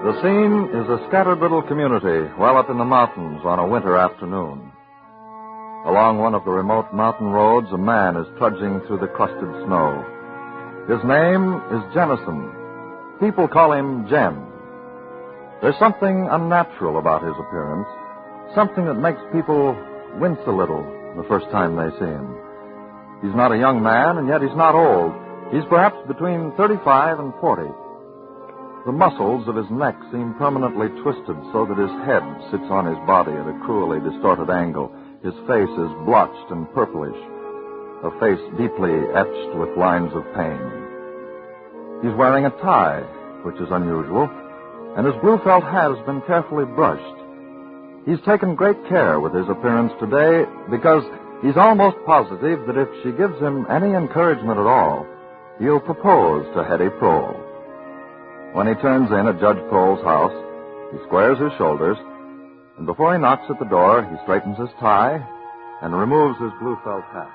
The scene is a scattered little community well up in the mountains on a winter afternoon. Along one of the remote mountain roads, a man is trudging through the crusted snow. His name is Jennison. People call him Jen. There's something unnatural about his appearance, something that makes people wince a little the first time they see him. He's not a young man, and yet he's not old. He's perhaps between 35 and 40. The muscles of his neck seem permanently twisted so that his head sits on his body at a cruelly distorted angle. His face is blotched and purplish, a face deeply etched with lines of pain. He's wearing a tie, which is unusual, and his blue felt hat has been carefully brushed. He's taken great care with his appearance today because he's almost positive that if she gives him any encouragement at all, he'll propose to Hetty Prohl. When he turns in at Judge Prohl's house, he squares his shoulders, and before he knocks at the door, he straightens his tie and removes his blue felt hat.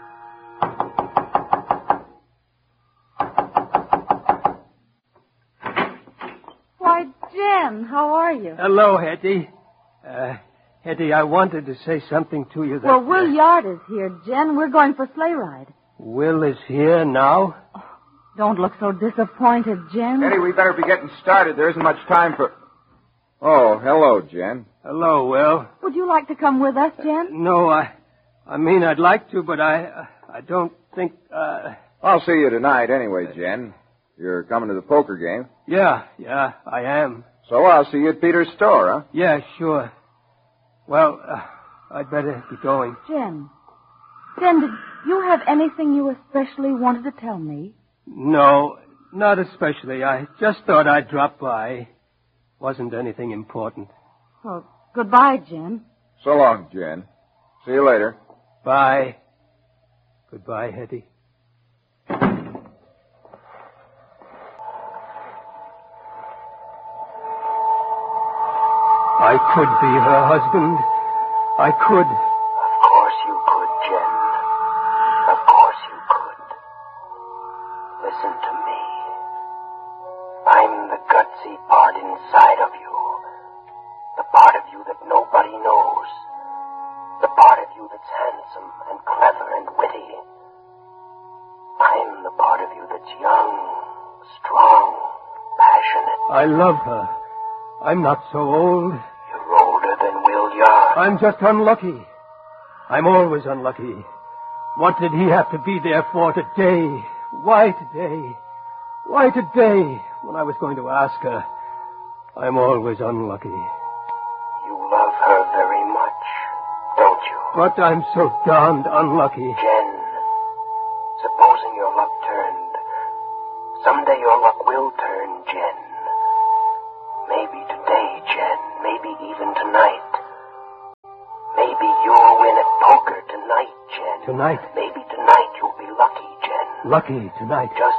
Why, Jen, how are you? Hello, Hetty. Hetty, I wanted to say something to you that... Well, Will Yard is here, Jen. We're going for sleigh ride. Will is here now? Oh, don't look so disappointed, Jen. Hetty, we better be getting started. There isn't much time for... Oh, hello, Jen. Hello, Will. Would you like to come with us, Jen? No, I mean, I'd like to, but I don't think, I'll see you tonight anyway, Jen. You're coming to the poker game? Yeah, I am. So I'll see you at Peter's store, huh? Yeah, sure. Well, I'd better be going. Jen, did you have anything you especially wanted to tell me? No, not especially. I just thought I'd drop by. Wasn't anything important. Well, goodbye, Jen. So long, Jen. See you later. Bye. Goodbye, Hetty. I could be her husband. I could. Of course you could, Jen. Of course you could. Listen to me. I'm the gutsy part inside of you. The part of you that nobody knows. The part of you that's handsome and clever and witty. I'm the part of you that's young, strong, passionate. I love her. I'm not so old. You're older than Will Yard. I'm just unlucky. I'm always unlucky. What did he have to be there for today? Why today? Why today, when I was going to ask her? I'm always unlucky. You love her very much, don't you? But I'm so darned unlucky. Jen, supposing your luck turned. Someday your luck will turn, Jen. Maybe today, Jen. Maybe even tonight. Maybe you'll win at poker tonight, Jen. Tonight? Maybe tonight you'll be lucky, Jen. Lucky tonight. Just